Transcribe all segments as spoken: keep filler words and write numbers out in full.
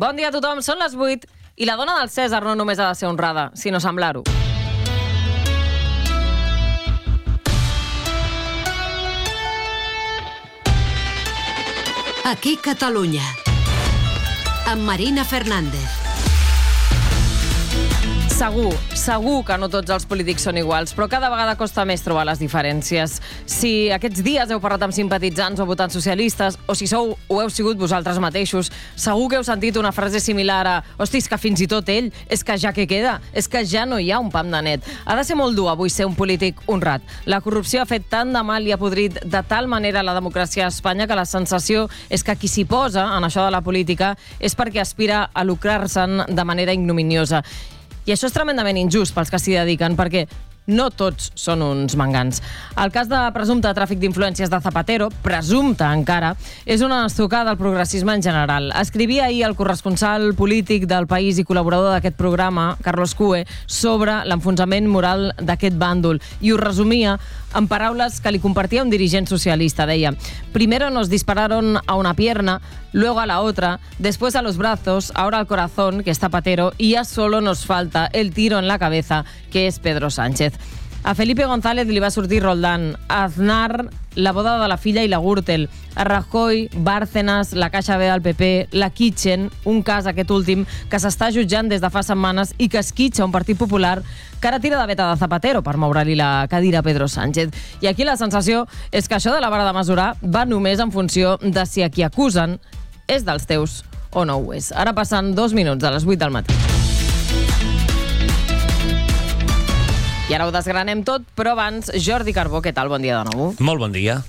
Bon dia a tothom, són les vuit i la dona del Cèsar no només ha de ser honrada, sinó semblar-ho. Aquí Catalunya, amb Marina Fernández. Segur, segur que no tots els polítics són iguals, però cada vegada costa més trobar les diferències. Si aquests dies heu parlat amb simpatitzants o votants socialistes, o si sou o heu sigut vosaltres mateixos, segur que heu sentit una frase similar a «Hosti, és que fins i tot ell, és que ja que queda, és que ja no hi ha un pam de net». Ha de ser molt dur avui ser un polític honrat. La corrupció ha fet tant de mal i ha podrit de tal manera la democràcia a Espanya que la sensació és que qui s'hi posa en això de la política és perquè aspira a lucrar-se'n de manera ignominiosa. I això és tremendament injust pels que s'hi dediquen, perquè no tots són uns mangans. El cas de presumpte tràfic d'influències de Zapatero, presumpte encara, és una estocada al progressisme en general. Escrivia ahir el corresponsal polític del País i col·laborador d'aquest programa, Carlos Cue, sobre l'enfonsament moral d'aquest bàndol, i ho resumia en paraules que li compartia un dirigent socialista. Deia: primero nos dispararon a una pierna, luego a la otra, después a los brazos, ahora al corazón, que es Zapatero, y ya solo nos falta el tiro en la cabeza, que es Pedro Sánchez. A Felipe González li va sortir Roldán, a Aznar la boda de la filla i la Gürtel, a Rajoy, Bárcenas, la Caixa B del P P, la Kitchen, un cas aquest últim que s'està jutjant des de fa setmanes i que esquitxa un Partit Popular que ara tira de veta de Zapatero per moure-li la cadira a Pedro Sánchez. I aquí la sensació és que això de la vara de mesurar va només en funció de si a qui acusen és dels teus o no ho és. Ara passen dos minuts de les vuit del matí. I ara ho desgranem tot, però abans, Jordi Carbó, què tal? Bon dia de nou. Molt bon dia.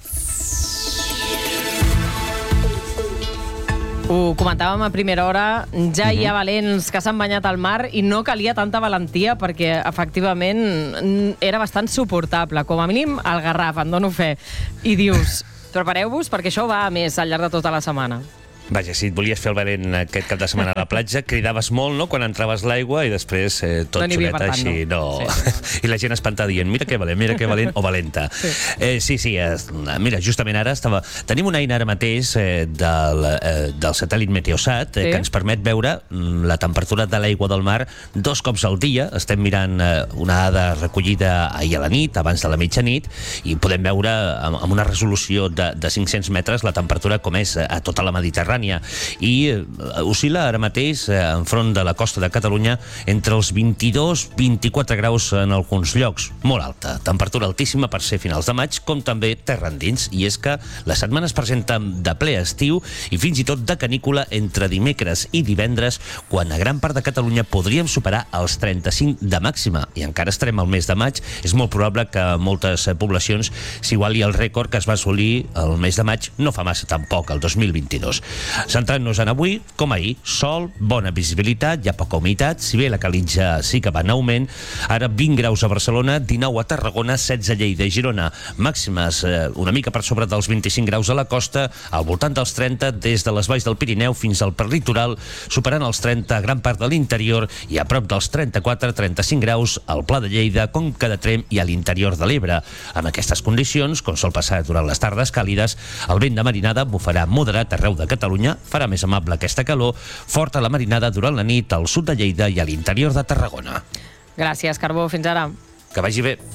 Ho comentàvem a primera hora, ja hi ha valents que s'han banyat al mar i no calia tanta valentia perquè, efectivament, era bastant suportable. Com a mínim, al Garraf, en dono fe. I dius, prepareu-vos perquè això va a més al llarg de tota la setmana. Vaja, si et volies fer el valent aquest cap de setmana a la platja, cridaves molt, no?, quan entraves l'aigua i després eh, tot no soleta així, no. no. Sí. I la gent espantada dient, mira que valent, mira que valent o valenta. Sí, eh, sí, sí eh, mira, justament ara estava... Tenim una eina ara mateix eh, del, eh, del satèl·lit Meteosat eh, sí. que ens permet veure mm, la temperatura de l'aigua del mar dos cops al dia. Estem mirant eh, una dada recollida ahir a la nit, abans de la mitjanit, i podem veure amb, amb una resolució de, de cinc-cents metres la temperatura com és a tota la Mediterrània. I uh, oscil·la ara mateix uh, enfront de la costa de Catalunya entre els vint-i-dos i vint-i-quatre graus en alguns llocs. Molt alta, temperatura altíssima per ser finals de maig, com també terra endins. I és que la setmana es presenta de ple estiu i fins i tot de canícula entre dimecres i divendres, quan a gran part de Catalunya podríem superar els trenta-cinc de màxima. I encara estarem al mes de maig. És molt probable que moltes poblacions s'iguali el rècord que es va assolir el mes de maig, no fa massa tampoc, el dos mil vint-i-dos. Centrant-nos en avui, com ahir, sol, bona visibilitat, hi ha poca humitat, si bé la calitja sí que va en augment. Ara vint graus a Barcelona, dinou a Tarragona, setze a Lleida i Girona, màximes eh, una mica per sobre dels vint-i-cinc graus a la costa, al voltant dels trenta des de les valls del Pirineu fins al perlitoral, superant els trenta a gran part de l'interior i a prop dels trenta-quatre a trenta-cinc graus al Pla de Lleida, Conca de Tremp i a l'interior de l'Ebre. Amb aquestes condicions, com sol passar durant les tardes càlides, el vent de marinada bufarà moderat arreu de Catalunya, farà més amable aquesta calor, forta la marinada durant la nit al sud de Lleida i a l'interior de Tarragona. Gràcies, Carbó. Fins ara. Que vagi bé.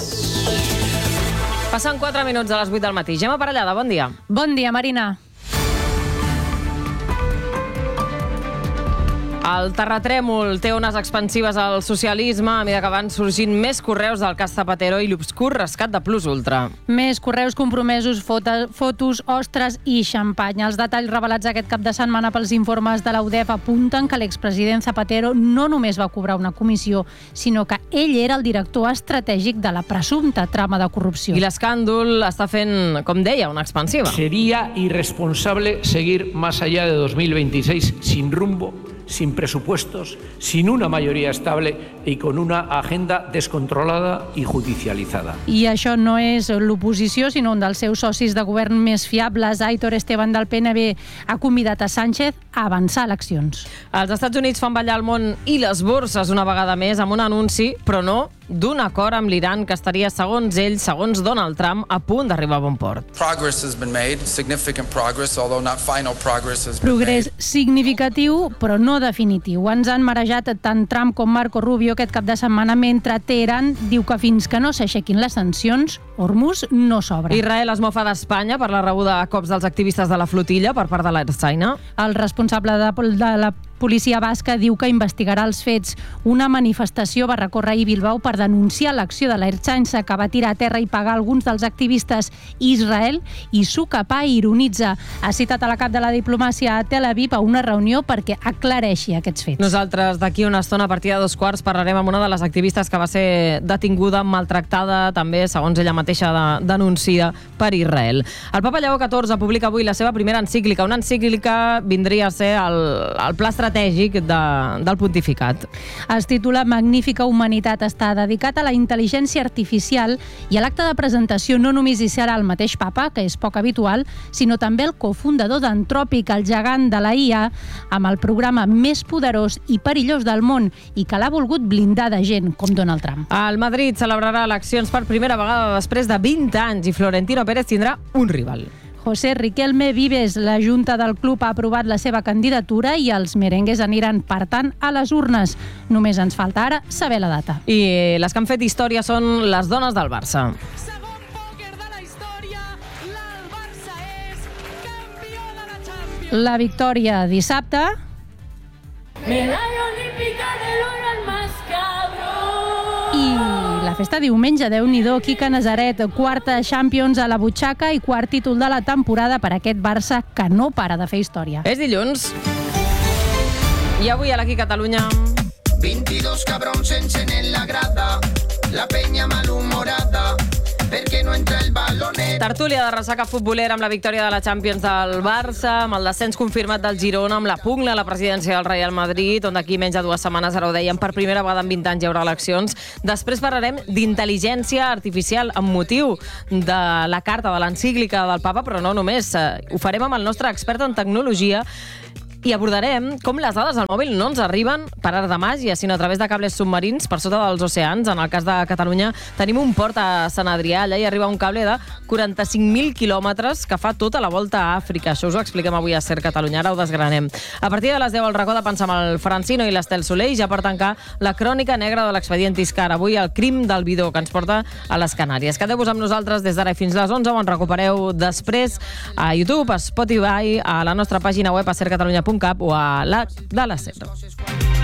Passen quatre minuts de les vuit del matí. Gemma Parellada, bon dia. Bon dia, Marina. El terratrèmol té ones expansives al socialisme a mesura que van sorgint més correus del cas Zapatero i l'obscur rescat de Plus Ultra. Més correus compromesos, foto, fotos, ostres i xampany. Els detalls revelats aquest cap de setmana pels informes de la U D E F apunten que l'expresident Zapatero no només va cobrar una comissió, sinó que ell era el director estratègic de la presumpta trama de corrupció. I l'escàndol està fent, com deia, una expansiva. Sería irresponsable seguir más allá de dos mil veintiséis sin rumbo, sin presupuestos, sin una mayoría estable y con una agenda descontrolada y judicializada. I això no és l'oposició, sinó un dels seus socis de govern més fiables, Aitor Esteban del P N B, ha convidat a Sánchez a avançar eleccions. Els Estats Units fan ballar el món i les borses una vegada més amb un anunci, però no d'un acord amb l'Iran que estaria, segons ell, segons Donald Trump, a punt d'arribar a bon port. Progress has been made, significant progress, although not final progress has been Progrés made. significatiu, però no definitiu. Ens han marejat tant Trump com Marco Rubio aquest cap de setmana, mentre Teheran diu que fins que no s'aixequin les sancions, Hormuz no s'obre. Israel es mofa d'Espanya per la rebuda a cops dels activistes de la flotilla per part de l'Ertzaina. El responsable de, de la policia basca diu que investigarà els fets. Una manifestació va recórrer ahir Bilbao per denunciar l'acció de l'Ertzaintza, que va tirar a terra i pagar alguns dels activistes. Israel i Sukapa ironitza. Ha citat a la cap de la diplomàcia a Tel Aviv a una reunió perquè aclareixi aquests fets. Nosaltres d'aquí una estona, a partir de dos quarts, parlarem amb una de les activistes que va ser detinguda, maltractada, també, segons ella mateixa, de, denuncia per Israel. El papa Lleó catorze publica avui la seva primera encíclica. Una encíclica vindria a ser el, el pla estratègic de, del pontificat. Es titula Magnífica Humanitat. Està dedicat a la intel·ligència artificial i a l'acte de presentació no només hi serà el mateix papa, que és poc habitual, sinó també el cofundador d'Antròpic, el gegant de la I A, amb el programa més poderós i perillós del món i que l'ha volgut blindar de gent com Donald Trump. El Madrid celebrarà eleccions per primera vegada després de vint anys i Florentino Pérez tindrà un rival. José Riquelme Vives, la Junta del club ha aprovat la seva candidatura i els merengues aniran, per tant, a les urnes. Només ens falta ara saber la data. I les que han fet història són les dones del Barça. Segon pòquer de la història, el Barça és campió de la Champions. La victòria dissabte. Medalla olímpica de l'oro al más cabrón. I la festa diumenge, Déu-n'hi-do, Quique Nazaret, quarta Champions a la butxaca i quart títol de la temporada per aquest Barça que no para de fer història. És dilluns. I avui a l'Aquí Catalunya... veintidós cabrons encen en la grada, la peña malhumorada, perquè no entra el balonet. Tertúlia de ressaca futbolera amb la victòria de la Champions del Barça, amb el descens confirmat del Girona, amb la pugna a la presidència del Real Madrid, on d'aquí menys de dues setmanes, ara ho dèiem, per primera vegada en vint anys hi haurà eleccions. Després parlarem d'intel·ligència artificial amb motiu de la carta de l'encíclica del Papa, però no només. Ho farem amb el nostre expert en tecnologia i abordarem com les dades del mòbil no ens arriben per art de màgia, sinó a través de cables submarins per sota dels oceans. En el cas de Catalunya tenim un port a Sant Adrià, allà hi arriba un cable de quaranta-cinc mil quilòmetres que fa tota la volta a Àfrica. Això us ho expliquem avui a Ser Catalunya, ara ho desgranem. A partir de les deu al racó de pensar amb el Francino i l'Estel Soler, i ja per tancar la crònica negra de l'expedient Tiscar. Avui el crim del bidó que ens porta a les Canàries. Quedeu-vos amb nosaltres des d'ara fins les onze, o en recupereu després a YouTube, a Spotify, a la nostra pàgina web a ser catalunya punt cat o a la de la SER.